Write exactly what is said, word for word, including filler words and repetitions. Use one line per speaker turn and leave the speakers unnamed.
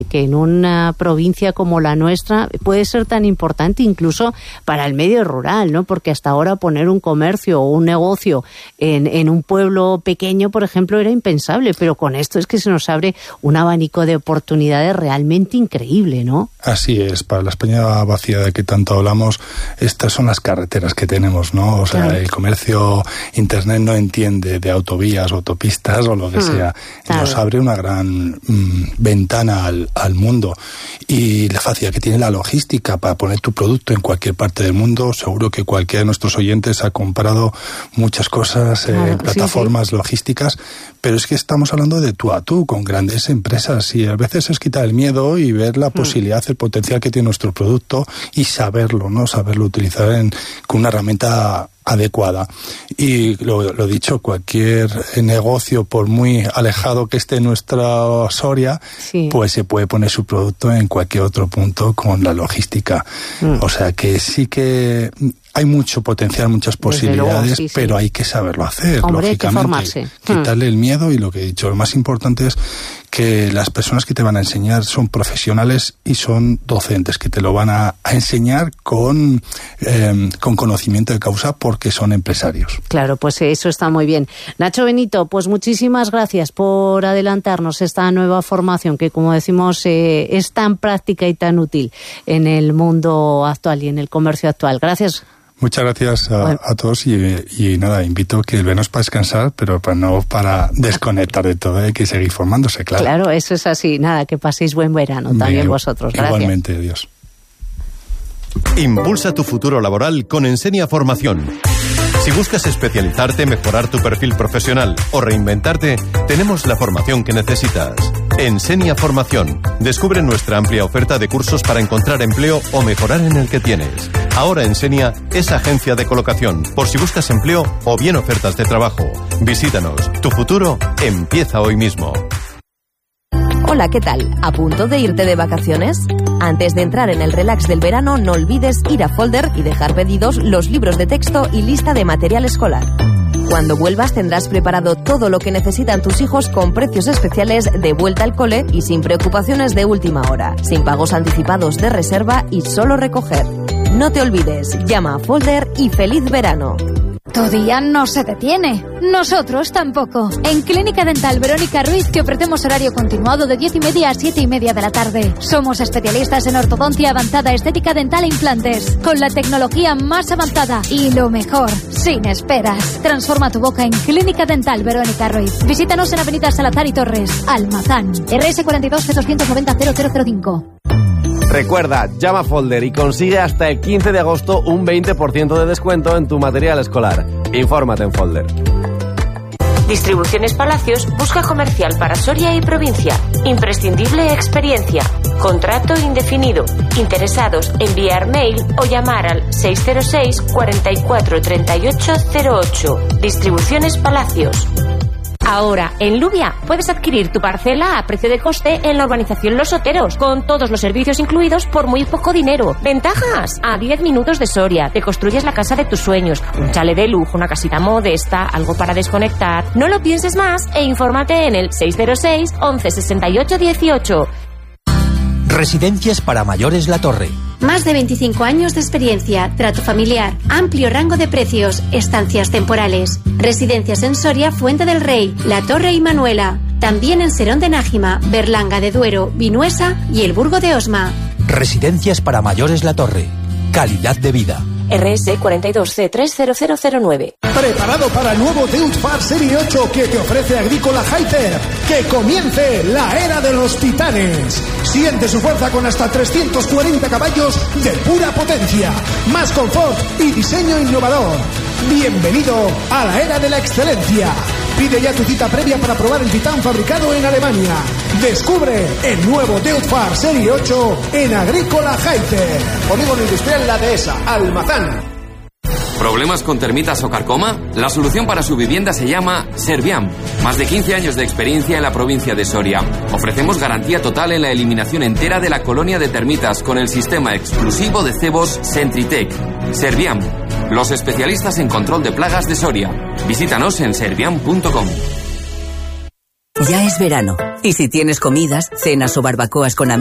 que en una provincia como la nuestra puede ser tan importante incluso para el medio rural, ¿no? Porque hasta ahora poner un comercio o un negocio en, en un pueblo pequeño, por ejemplo, era impensable, pero con esto es que se nos abre un abanico de oportunidades realmente increíble, ¿no?
Así es, para la España vacía de que tanto hablamos, estas son las carreteras que tenemos, ¿no? O sea, claro. El comercio, internet no entiende de autovías, autopistas o lo que hmm, sea. Claro. Nos abre una gran mmm, ventana al al mundo, y la facilidad que tiene la logística para poner tu producto en cualquier parte del mundo. Seguro que cualquiera de nuestros oyentes ha comprado muchas cosas en eh, plataformas sí, sí. logísticas, pero es que estamos hablando de tú a tú con grandes empresas, y a veces es quitar el miedo y ver la posibilidad, mm. el potencial que tiene nuestro producto y saberlo, ¿no? Saberlo utilizar en, con una herramienta adecuada. Y lo, lo dicho, cualquier negocio, por muy alejado que esté nuestra Soria, sí. pues se puede poner su producto en cualquier otro punto con la logística. Mm. O sea que sí que hay mucho potencial, muchas posibilidades, luego, sí, sí. pero hay que saberlo hacer,
Hombre,
lógicamente.
Hay que formarse.
Quitarle mm. el miedo, y lo que he dicho, lo más importante es que las personas que te van a enseñar son profesionales y son docentes, que te lo van a, a enseñar con, eh, con conocimiento de causa, porque son empresarios.
Claro, pues eso está muy bien. Nacho Benito, pues muchísimas gracias por adelantarnos esta nueva formación que, como decimos, eh, es tan práctica y tan útil en el mundo actual y en el comercio actual. Gracias.
Muchas gracias a, bueno. a todos, y, y nada, invito que el verano es para descansar, pero para no para desconectar de todo, hay que seguir formándose, claro.
Claro, eso es así. Nada, que paséis buen verano también Bien, vosotros. Gracias.
Igualmente, adiós.
Impulsa tu futuro laboral con Ensenia Formación. Si buscas especializarte, mejorar tu perfil profesional o reinventarte, tenemos la formación que necesitas. Ensenia Formación. Descubre nuestra amplia oferta de cursos para encontrar empleo o mejorar en el que tienes. Ahora Ensenia es agencia de colocación, por si buscas empleo o bien ofertas de trabajo. Visítanos. Tu futuro empieza hoy mismo.
Hola, ¿qué tal? ¿A punto de irte de vacaciones? Antes de entrar en el relax del verano, no olvides ir a Folder y dejar pedidos los libros de texto y lista de material escolar. Cuando vuelvas tendrás preparado todo lo que necesitan tus hijos con precios especiales de vuelta al cole y sin preocupaciones de última hora, sin pagos anticipados de reserva y solo recoger. No te olvides, llama a Folder y feliz verano.
Tu día no se detiene. Nosotros tampoco. En Clínica Dental Verónica Ruiz te ofrecemos horario continuado de diez y media a siete y media de la tarde. Somos especialistas en ortodoncia avanzada, estética dental e implantes, con la tecnología más avanzada y lo mejor, sin esperas. Transforma tu boca en Clínica Dental Verónica Ruiz. Visítanos en Avenida Salazar y Torres, Almazán. R S cuarenta y dos C doscientos noventa cero cero cero cinco.
Recuerda, llama a Folder y consigue hasta el quince de agosto un veinte por ciento de descuento en tu material escolar. Infórmate en Folder.
Distribuciones Palacios busca comercial para Soria y provincia. Imprescindible experiencia. Contrato indefinido. Interesados, enviar mail o llamar al seis cero seis, cuarenta y cuatro, treinta y ocho cero ocho. Distribuciones Palacios. Ahora, en Lubia, puedes adquirir tu parcela a precio de coste en la urbanización Los Oteros, con todos los servicios incluidos por muy poco dinero. ¿Ventajas? A diez minutos de Soria, te construyes la casa de tus sueños, un chalet de lujo, una casita modesta, algo para desconectar. No lo pienses más e infórmate en el seis cero seis, once, sesenta y ocho, dieciocho.
Residencias para mayores La Torre.
Más de veinticinco años de experiencia, trato familiar, amplio rango de precios, estancias temporales. Residencias en Soria, Fuente del Rey, La Torre y Manuela. También en Serón de Nájima, Berlanga de Duero, Vinuesa y el Burgo de Osma.
Residencias para mayores La Torre. Calidad de vida.
R S cuarenta y dos C tres cero cero cero nueve.
¿Preparado para el nuevo Deutz-Fahr Serie ocho que te ofrece Agrícola Hyper? ¡Que comience la era de los titanes! Siente su fuerza con hasta trescientos cuarenta caballos de pura potencia, más confort y diseño innovador. Bienvenido a la era de la excelencia. Pide ya tu cita previa para probar el Titán fabricado en Alemania. Descubre el nuevo Deutz-Fahr Serie ocho en Agrícola Hyper. Polígono Industrial La Dehesa, Almazán.
¿Problemas con termitas o carcoma? La solución para su vivienda se llama Serviam. Más de quince años de experiencia en la provincia de Soria. Ofrecemos garantía total en la eliminación entera de la colonia de termitas con el sistema exclusivo de cebos Sentritec. Serviam, los especialistas en control de plagas de Soria. Visítanos en serviam punto com.
Ya es verano Y si tienes comidas, cenas o barbacoas con amigos,